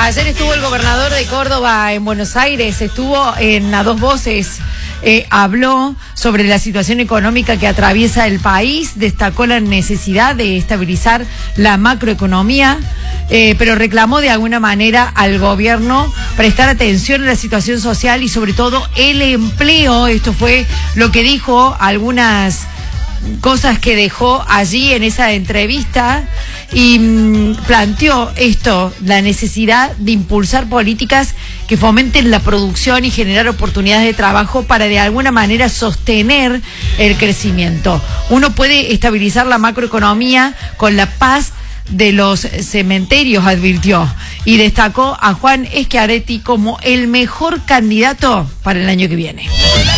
Ayer estuvo el gobernador de Córdoba en Buenos Aires, estuvo en A Dos Voces, habló sobre la situación económica que atraviesa el país, destacó la necesidad de estabilizar la macroeconomía, pero reclamó de alguna manera al gobierno prestar atención a la situación social y sobre todo el empleo. Esto fue lo que dijo, algunas cosas que dejó allí en esa entrevista y planteó esto, la necesidad de impulsar políticas que fomenten la producción y generar oportunidades de trabajo para de alguna manera sostener el crecimiento. Uno puede estabilizar la macroeconomía con la paz de los cementerios, advirtió, y destacó a Juan Schiaretti como el mejor candidato para el año que viene.